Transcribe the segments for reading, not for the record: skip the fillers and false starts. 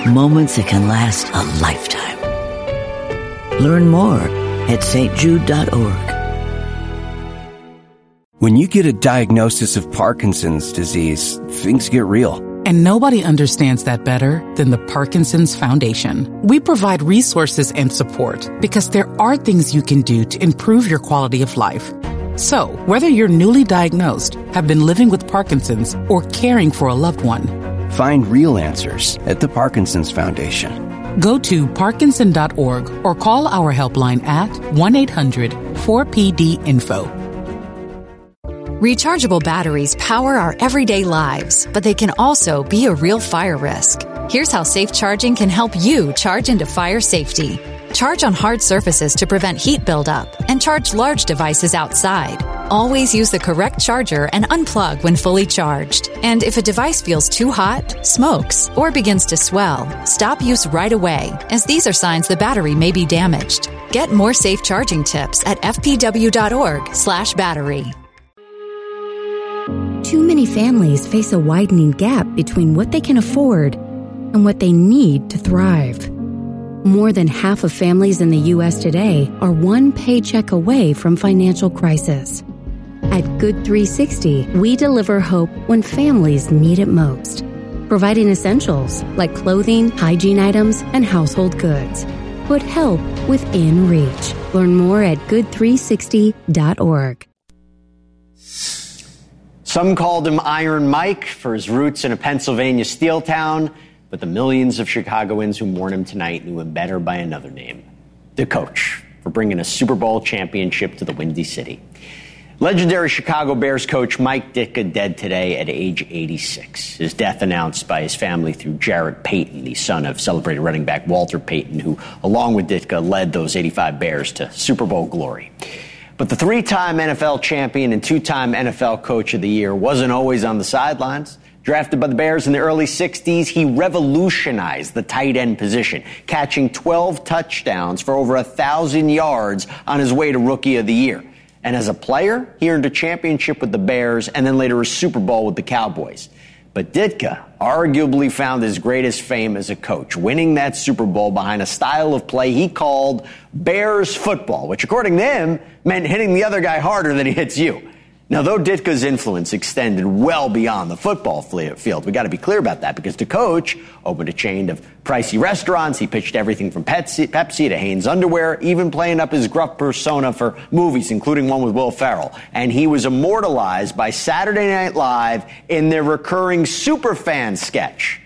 Moments that can last a lifetime. Learn more at stjude.org. When you get a diagnosis of Parkinson's disease, things get real. And nobody understands that better than the Parkinson's Foundation. We provide resources and support because there are things you can do to improve your quality of life. So, whether you're newly diagnosed, have been living with Parkinson's, or caring for a loved one, find real answers at the Parkinson's Foundation. Go to parkinson.org or call our helpline at 1-800-4PD-INFO. Rechargeable batteries power our everyday lives, but they can also be a real fire risk. Here's how safe charging can help you charge into fire safety. Charge on hard surfaces to prevent heat buildup, and charge large devices outside. Always use the correct charger and unplug when fully charged. And if a device feels too hot, smokes, or begins to swell, stop use right away, as these are signs the battery may be damaged. Get more safe charging tips at fpw.org/battery. Too many families face a widening gap between what they can afford and what they need to thrive. More than half of families in the U.S. today are one paycheck away from financial crisis. At Good 360, we deliver hope when families need it most, providing essentials like clothing, hygiene items, and household goods. Put help within reach. Learn more at good360.org. Some called him Iron Mike for his roots in a Pennsylvania steel town, but the millions of Chicagoans who mourn him tonight knew him better by another name, the coach, for bringing a Super Bowl championship to the Windy City. Legendary Chicago Bears coach Mike Ditka dead today at age 86. His death announced by his family through Jarrett Payton, the son of celebrated running back Walter Payton, who, along with Ditka, led those 85 Bears to Super Bowl glory. But the three-time NFL champion and two-time NFL Coach of the Year wasn't always on the sidelines. Drafted by the Bears in the early 60s, he revolutionized the tight end position, catching 12 touchdowns for over 1,000 yards on his way to Rookie of the Year. And as a player, he earned a championship with the Bears and then later a Super Bowl with the Cowboys. But Ditka arguably found his greatest fame as a coach, winning that Super Bowl behind a style of play he called Bears football, which according to him meant hitting the other guy harder than he hits you. Now, though Ditka's influence extended well beyond the football field, we got to be clear about that, because the coach opened a chain of pricey restaurants. He pitched everything from Pepsi to Hanes underwear, even playing up his gruff persona for movies, including one with Will Ferrell. And he was immortalized by Saturday Night Live in their recurring Superfan sketch.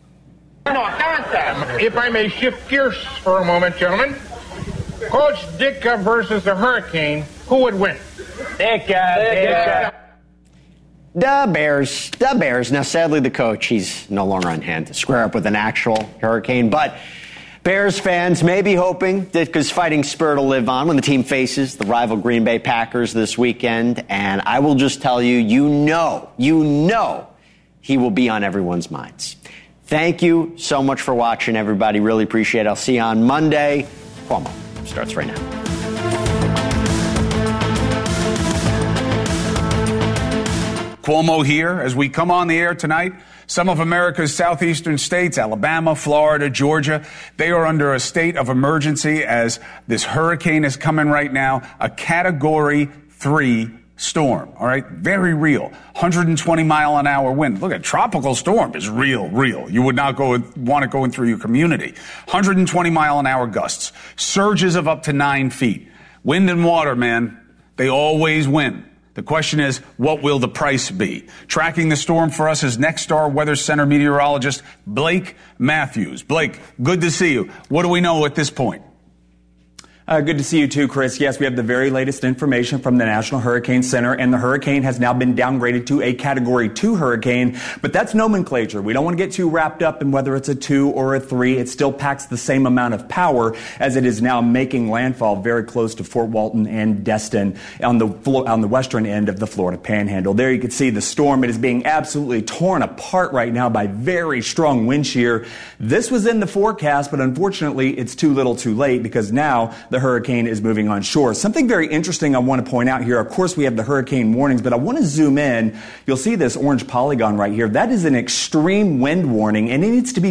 If I may shift gears for a moment, gentlemen. Coach Ditka versus the Hurricane, who would win? Ditka. The Bears. Now, sadly, the coach, he's no longer on hand to square up with an actual Hurricane, but Bears fans may be hoping Ditka's fighting spirit will live on when the team faces the rival Green Bay Packers this weekend. And I will just tell you, you know, he will be on everyone's minds. Thank you so much for watching, everybody. Really appreciate it. I'll see you on Monday. Cuomo starts right now. Cuomo here as we come on the air tonight. Some of America's southeastern states, Alabama, Florida, Georgia, they are under a state of emergency as this hurricane is coming right now, a Category 3 storm, all right? Very real. 120-mile-an-hour wind. Look, a tropical storm is real. You would not want it going through your community. 120-mile-an-hour gusts. Surges of up to 9 feet. Wind and water, man, they always win. The question is, what will the price be? Tracking the storm for us is Nexstar Weather Center meteorologist Blake Matthews. Blake, good to see you. What do we know at this point? Good to see you too, Chris. Yes, we have the very latest information from the National Hurricane Center, and the hurricane has now been downgraded to a Category 2 hurricane, but that's nomenclature. We don't want to get too wrapped up in whether it's a 2 or a 3. It still packs the same amount of power as it is now making landfall very close to Fort Walton and Destin on the western end of the Florida Panhandle. There you can see the storm. It is being absolutely torn apart right now by very strong wind shear. This was in the forecast, but unfortunately it's too little too late, because now the hurricane is moving on shore. Something very interesting I want to point out here. Of course, we have the hurricane warnings, but I want to zoom in. You'll see this orange polygon right here. That is an extreme wind warning, and it needs to be